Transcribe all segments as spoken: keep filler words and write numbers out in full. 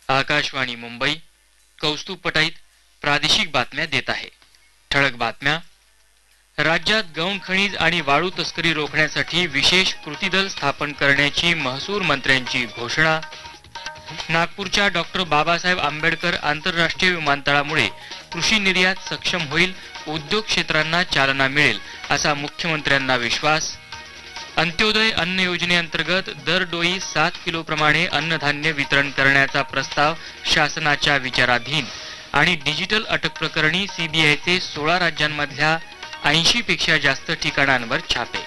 आकाशवाणी मुंबई कौस्तुभ पटाईत प्रादेशिक बातम्या देत आहे. ठळक बातम्या. राज्यात गौण खनिज आणि वाळू तस्करी रोखण्यासाठी विशेष कृती दल स्थापन करण्याची महसूल मंत्र्यांची घोषणा. नागपूरच्या डॉक्टर बाबासाहेब आंबेडकर आंतरराष्ट्रीय विमानतळामुळे कृषी निर्यात सक्षम होईल, उद्योग क्षेत्रांना चालना मिळेल असा मुख्यमंत्र्यांना विश्वास. अंत्योदय अन्न योजनेअंतर्गत दरडोई सात किलो प्रमाणे अन्नधान्य वितरण करण्याचा प्रस्ताव शासनाच्या विचाराधीन. आणि डिजिटल अटक प्रकरणी सीबीआयचे सोळा राज्यांमधल्या ऐंशी पेक्षा जास्त ठिकाणांवर छापे.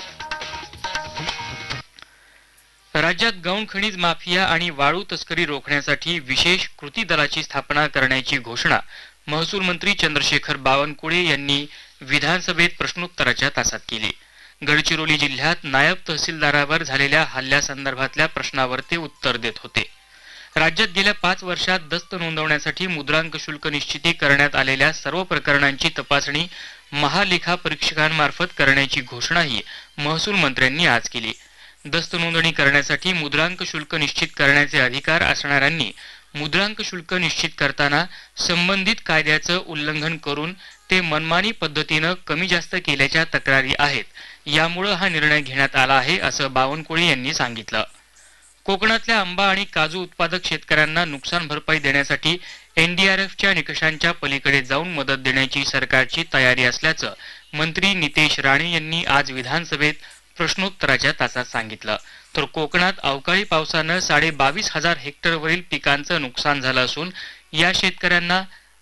राज्यात गौण खनिज माफिया आणि वाळू तस्करी रोखण्यासाठी विशेष कृती दलाची स्थापना करण्याची घोषणा महसूल मंत्री चंद्रशेखर बावनकुळे यांनी विधानसभेत प्रश्नोत्तराच्या तासात केली. गडचिरोली जिल्ह्यात नायब तहसीलदारावर झालेल्या हल्ल्यासंदर्भातल्या प्रश्नावर ते उत्तर देत होते. राज्यात गेल्या पाच वर्षात दस्त नोंदवण्यासाठी मुद्रांक शुल्क निश्चिती करण्यात आलेल्या सर्व प्रकरणांची तपासणी महालेखा परीक्षकांमार्फत करण्याची घोषणाही महसूल मंत्र्यांनी आज केली. दस्त नोंदणी करण्यासाठी मुद्रांक शुल्क निश्चित करण्याचे अधिकार असणाऱ्यांनी मुद्रांक शुल्क निश्चित करताना संबंधित कायद्याचं उल्लंघन करून ते मनमानी पद्धतीनं कमी जास्त केल्याच्या तक्रारी आहेत. यामुळे हा निर्णय घेण्यात आला आहे असं बावनकुळे यांनी सांगितलं. कोकणातल्या आंबा आणि काजू उत्पादक शेतकऱ्यांना नुकसान भरपाई देण्यासाठी एनडीआरएफच्या निकषांच्या पलीकडे जाऊन मदत देण्याची सरकारची तयारी असल्याचं मंत्री नितेश राणे यांनी आज विधानसभेत प्रश्नोत्तराच्या तासात सांगितलं. तर कोकणात अवकाळी पावसानं साडे बावीस हजार हेक्टरवरील पिकांचं नुकसान झालं असून या शेतकऱ्यांना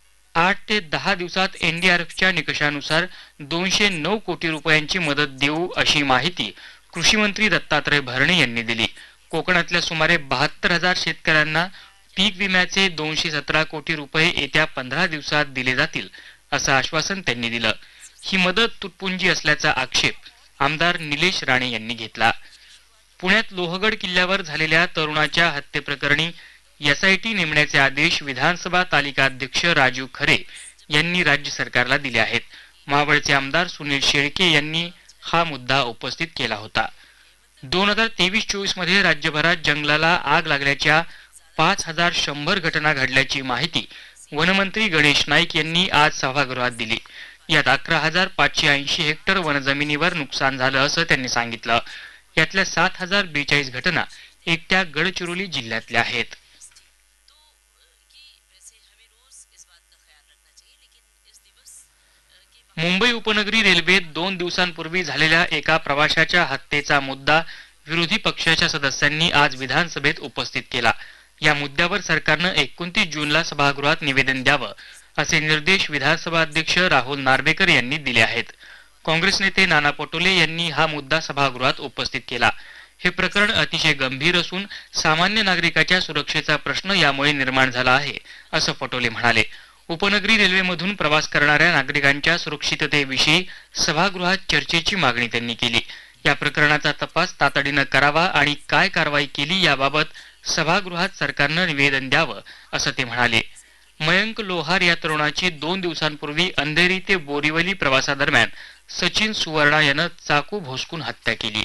आठ ते दहा दिवसात एनडीआरएफच्या निकषानुसार दोनशे नऊ कोटी रुपयांची मदत देऊ अशी माहिती कृषी मंत्री दत्तात्रय भरणे यांनी दिली. कोकणातल्या सुमारे बहात्तर हजार शेतकऱ्यांना पीक विम्याचे दोनशे सतरा कोटी रुपये येत्या पंधरा दिवसात दिले जातील असं आश्वासन त्यांनी दिलं. ही मदत तुटपुंजी असल्याचा आक्षेप आमदार निलेश राणे यांनी घेतला. पुण्यात लोहगड किल्ल्यावर झालेल्या तरुणाच्या हत्येप्रकरणी एसआयटी नेमण्याचे आदेश विधानसभा तालिकाध्यक्ष राजू खरे यांनी राज्य सरकारला दिले आहेत. मावळचे आमदार सुनील शेळके यांनी हा मुद्दा उपस्थित केला होता. दोन हजार तेवीस चोवीस मध्ये राज्यभरात जंगलाला आग लागल्याच्या पाच हजार शंभर घटना घडल्याची माहिती वनमंत्री गणेश नाईक यांनी आज सभागृहात दिली. यात अकरा हजार पाचशे ऐंशी हेक्टर वनजमिनीवर नुकसान झालं असं त्यांनी सांगितलं. यातल्या सात हजार बेचाळीस घटना एकट्या गडचिरोली जिल्ह्यातल्या आहेत. मुंबई उपनगरी रेल्वेत दोन दिवसांपूर्वी झालेल्या एका प्रवाशाच्या हत्येचा मुद्दा विरोधी पक्षाच्या सदस्यांनी आज विधानसभेत उपस्थित केला. या मुद्द्यावर सरकारनं एकोणतीस जूनला सभागृहात निवेदन द्यावं असे निर्देश विधानसभा अध्यक्ष राहुल नार्वेकर यांनी दिले आहेत. काँग्रेस नेते नाना पटोले यांनी हा मुद्दा सभागृहात उपस्थित केला. हे प्रकरण अतिशय गंभीर असून सामान्य नागरिकाच्या सुरक्षेचा प्रश्न यामुळे निर्माण झाला आहे असं पटोले म्हणाले. उपनगरी रेल्वेमधून प्रवास करणाऱ्या नागरिकांच्या सुरक्षिततेविषयी सभागृहात चर्चेची मागणी त्यांनी केली. या प्रकरणाचा तपास तातडीनं करावा आणि काय कारवाई केली याबाबत सभागृहात सरकारनं निवेदन द्यावं असं ते म्हणाले. मयंक लोहार या तरुणाची दोन दिवसांपूर्वी अंधेरी ते बोरिवली प्रवासादरम्यान सचिन सुवर्णा यानं चाकू भोसकून हत्या केली.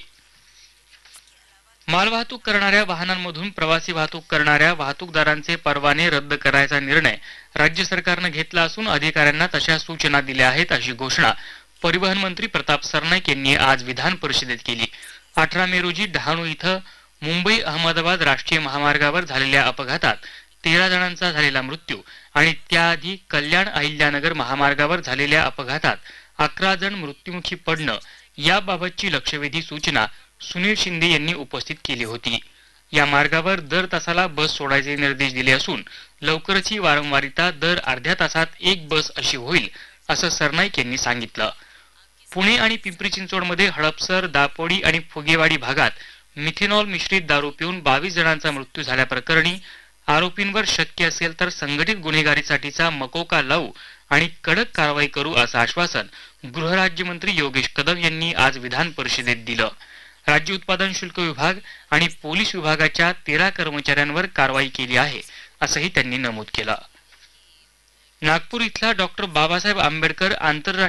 मालवाहतूक करणाऱ्या वाहनांमधून प्रवासी वाहतूक करणाऱ्या वाहतूकदारांचे परवाने रद्द करायचा निर्णय राज्य सरकारनं घेतला असून अधिकाऱ्यांना तशा सूचना दिल्या आहेत अशी घोषणा परिवहन मंत्री प्रताप सरनाईक यांनी आज विधान परिषदेत केली. अठरा मे रोजी डहाणू इथं मुंबई अहमदाबाद राष्ट्रीय महामार्गावर झालेल्या अपघातात तेरा जणांचा झालेला मृत्यू आणि त्याआधी कल्याण अहिल्यानगर महामार्गावर झालेल्या अपघातात अकरा जण मृत्युमुखी पडणं याबाबतची लक्षवेधी सूचना सुनील शिंदे यांनी उपस्थित केली होती. या मार्गावर दर तासाला बस सोडायचे निर्देश दिले असून लवकरच ही वारंवारिता दर अर्ध्या तासात एक बस अशी होईल असं सरनाईक यांनी सांगितलं. पुणे आणि पिंपरी चिंचवडमध्ये हडपसर, दापोडी आणि फुगेवाडी भागात मिथेनॉल मिश्रित दारू पिऊन बावीस जणांचा मृत्यू झाल्याप्रकरणी आरोपींवर शक्य असेल तर संघटित गुन्हेगारीसाठीचा मकोका लावू आणि कडक कारवाई करू असं आश्वासन गृहराज्यमंत्री योगेश कदम यांनी आज विधान परिषदेत दिलं. राज्य उत्पादन शुल्क विभाग आणि पोलीस विभागाच्या तेरा कर्मचाऱ्यांवर कारवाई केली आहे असंही त्यांनी नमूद केलं. नागपूर इथला डॉक्टर बाबासाहेब आंबेडकर आंतरराष्ट्रीय